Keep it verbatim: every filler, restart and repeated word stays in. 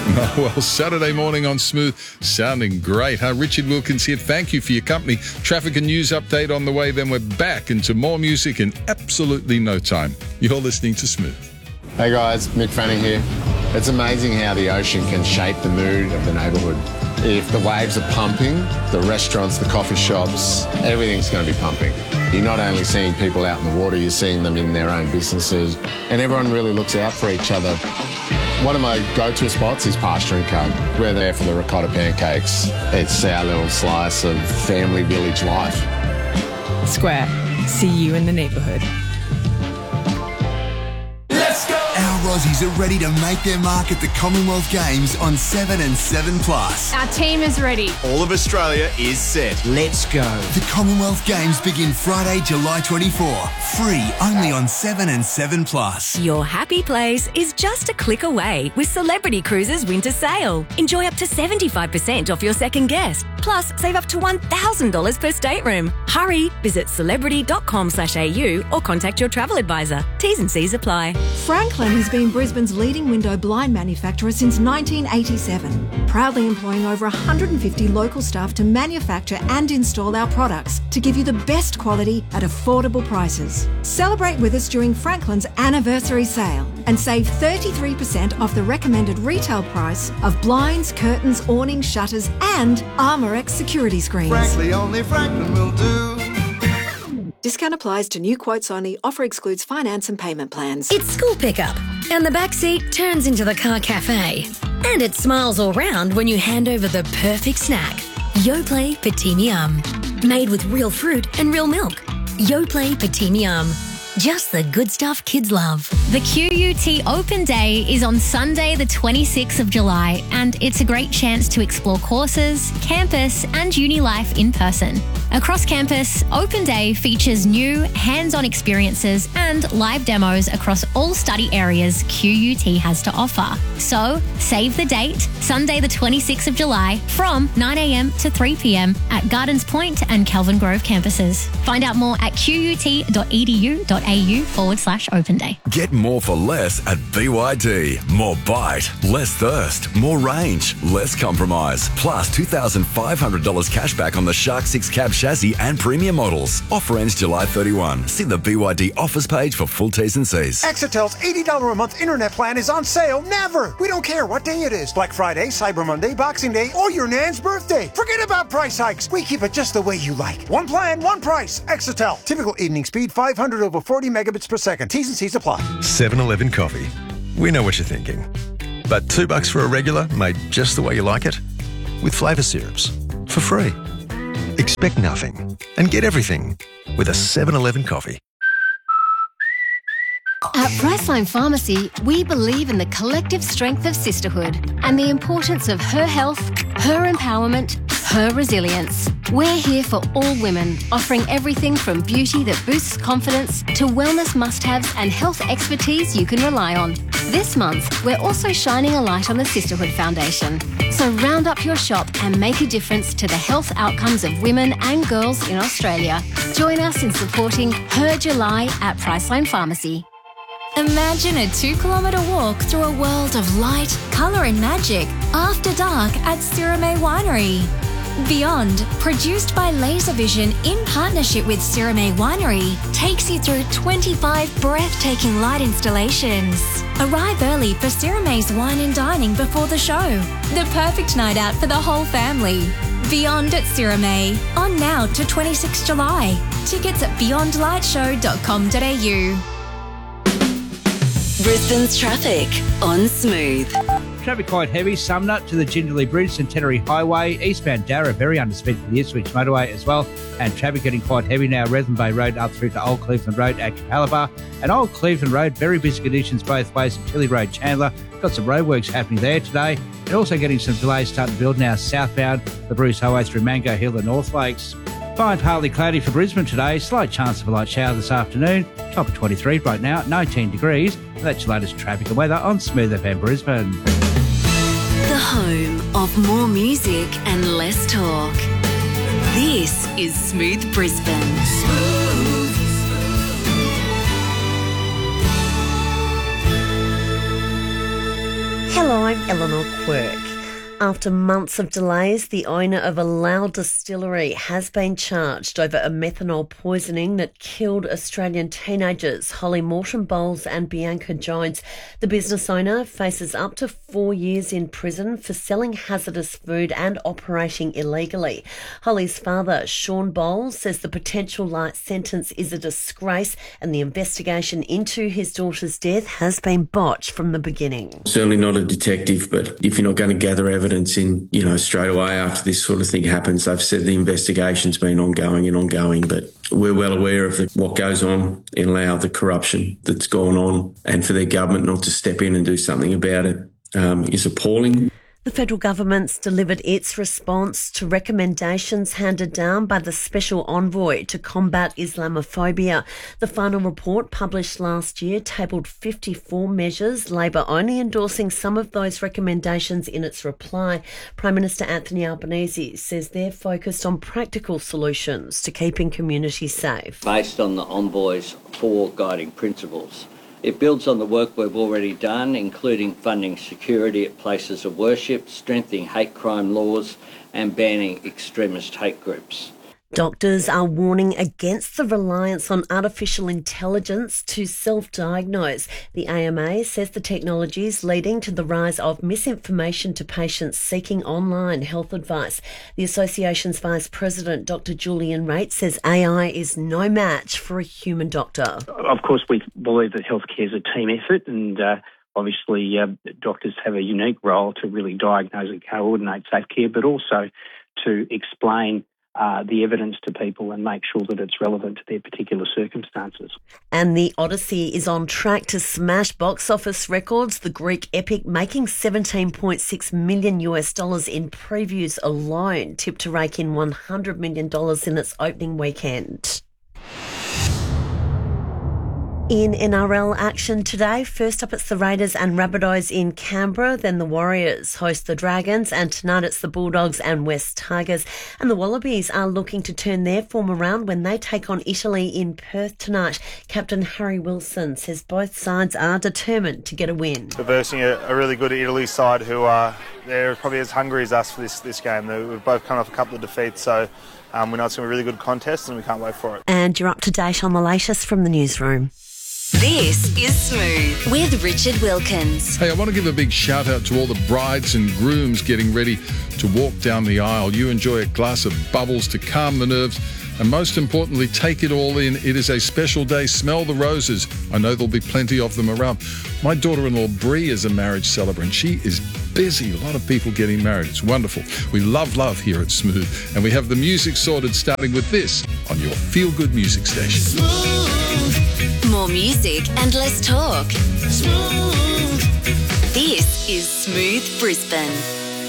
Oh, well, Saturday morning on Smooth, sounding great, huh? Richard Wilkins here. Thank you for your company. Traffic and news update on the way, then we're back into more music in absolutely no time. You're listening to Smooth. Hey guys, Mick Fanning here. It's amazing how the ocean can shape the mood of the neighbourhood. If the waves are pumping, the restaurants, the coffee shops, everything's going to be pumping. You're not only seeing people out in the water, you're seeing them in their own businesses, and everyone really looks out for each other. One of my go-to spots is Pasture and Co. We're there for the ricotta pancakes. It's our little slice of family village life. Square. See you in the neighbourhood. Aussies are ready to make their mark at the Commonwealth Games on seven and seven plus. Our team is ready. All of Australia is set. Let's go. The Commonwealth Games begin Friday, July twenty-fourth. Free only on seven and seven plus. Your happy place is just a click away with Celebrity Cruises Winter Sale. Enjoy up to seventy-five percent off your second guest. Plus, save up to one thousand dollars per stateroom. Hurry, visit celebrity.com slash AU or contact your travel advisor. T's and C's apply. Franklin has been Brisbane's leading window blind manufacturer since nineteen eighty-seven, proudly employing over one hundred fifty local staff to manufacture and install our products to give you the best quality at affordable prices. Celebrate with us during Franklin's anniversary sale and save thirty-three percent off the recommended retail price of blinds, curtains, awnings, shutters and Armorex security screens. Frankly, only Franklin will do. Discount applies to new quotes only. Offer excludes finance and payment plans. It's school pickup, and the back seat turns into the car cafe. And it smiles all round when you hand over the perfect snack. Yoplait Petit Miam. Made with real fruit and real milk. Yoplait Petit Miam. Just the good stuff kids love. The Q U T Open Day is on Sunday the twenty-sixth of July, and it's a great chance to explore courses, campus and uni life in person. Across campus, Open Day features new hands-on experiences and live demos across all study areas Q U T has to offer. So, save the date, Sunday the twenty-sixth of July from nine a.m. to three p.m. at Gardens Point and Kelvin Grove campuses. Find out more at qut.edu.au forward slash open day. Get more for less at B Y D. More bite, less thirst, more range, less compromise. Plus two thousand five hundred dollars cash back on the Shark six cab chassis and premium models. Offer ends July thirty-first. See the B Y D offers page for full T's and C's. Exitel's eighty dollars a month internet plan is on sale never. We don't care what day it is. Black Friday, Cyber Monday, Boxing Day, or your Nan's birthday. Forget about price hikes. We keep it just the way you like. One plan, one price. Exitel. Typical evening speed five hundred over forty megabits per second. T's and C's apply. seven eleven coffee. We know what you're thinking. But two bucks for a regular made just the way you like it? With flavour syrups. For free. Expect nothing and get everything with a seven eleven coffee. At Priceline Pharmacy, we believe in the collective strength of sisterhood and the importance of her health, her empowerment, her resilience. We're here for all women, offering everything from beauty that boosts confidence to wellness must-haves and health expertise you can rely on. This month, we're also shining a light on the Sisterhood Foundation. So round up your shop and make a difference to the health outcomes of women and girls in Australia. Join us in supporting Her July at Priceline Pharmacy. Imagine a two-kilometre walk through a world of light, colour and magic after dark at Sirame Winery. Beyond, produced by Laservision in partnership with Sirame Winery, takes you through twenty-five breathtaking light installations. Arrive early for Sirame's wine and dining before the show. The perfect night out for the whole family. Beyond at Sirame, on now to twenty-sixth of July. Tickets at beyond light show dot com dot a u. Brisbane's traffic on Smooth. Traffic quite heavy. Sumner to the Jindalee Bridge, Centenary Highway, eastbound Darra, very underspeed for the Ipswich motorway as well. And traffic getting quite heavy now. Redland Bay Road up through to Old Cleveland Road at Capalaba. And Old Cleveland Road, very busy conditions both ways. And Tilly Road, Chandler. Got some roadworks happening there today. And also getting some delays starting to build now southbound the Bruce Highway through Mango Hill and North Lakes. Fine, partly cloudy for Brisbane today. Slight chance of a light shower this afternoon. Top of twenty-three right now, nineteen degrees. And that's your latest traffic and weather on Smooth F M Brisbane. The home of more music and less talk. This is Smooth Brisbane. Smooth. Hello, I'm Eleanor Quirk. After months of delays, the owner of a Loud distillery has been charged over a methanol poisoning that killed Australian teenagers Holly Morton Bowles and Bianca Jones. The business owner faces up to four years in prison for selling hazardous food and operating illegally. Holly's father, Sean Bowles, says the potential light sentence is a disgrace and the investigation into his daughter's death has been botched from the beginning. Certainly not a detective, but if you're not going to gather evidence evidence in, you know, straight away after this sort of thing happens. They've said the investigation's been ongoing and ongoing, but we're well aware of the, what goes on in Laos, the corruption that's gone on, and for their government not to step in and do something about it um, is appalling. The federal government's delivered its response to recommendations handed down by the Special Envoy to combat Islamophobia. The final report, published last year, tabled fifty-four measures, Labor only endorsing some of those recommendations in its reply. Prime Minister Anthony Albanese says they're focused on practical solutions to keeping communities safe. Based on the Envoy's four guiding principles. It builds on the work we've already done, including funding security at places of worship, strengthening hate crime laws and banning extremist hate groups. Doctors are warning against the reliance on artificial intelligence to self-diagnose. The A M A says the technology is leading to the rise of misinformation to patients seeking online health advice. The association's Vice President, Doctor Julian Raitt, says A I is no match for a human doctor. Of course, we believe that healthcare is a team effort, and uh, obviously uh, doctors have a unique role to really diagnose and coordinate safe care, but also to explain Uh, the evidence to people and make sure that it's relevant to their particular circumstances. And the Odyssey is on track to smash box office records. The Greek epic making seventeen point six million US dollars in previews alone, tipped to rake in one hundred million dollars in its opening weekend. In N R L action today, first up it's the Raiders and Rabbitohs in Canberra, then the Warriors host the Dragons, and tonight it's the Bulldogs and West Tigers. And the Wallabies are looking to turn their form around when they take on Italy in Perth tonight. Captain Harry Wilson says both sides are determined to get a win. We're versing a, a really good Italy side who are they're probably as hungry as us for this, this game. We've both come off a couple of defeats, so um, we know it's going to be a really good contest and we can't wait for it. And you're up to date on the latest from the newsroom. This is Smooth with Richard Wilkins. Hey, I want to give a big shout out to all the brides and grooms getting ready to walk down the aisle. You enjoy a glass of bubbles to calm the nerves, and most importantly, take it all in. It is a special day. Smell the roses. I know there'll be plenty of them around. My daughter-in-law Bree is a marriage celebrant. She is busy. A lot of people getting married. It's wonderful. We love love here at Smooth, and we have the music sorted, starting with this on your feel-good music station. Smooth. More music and less talk. Smooth. This is Smooth Brisbane.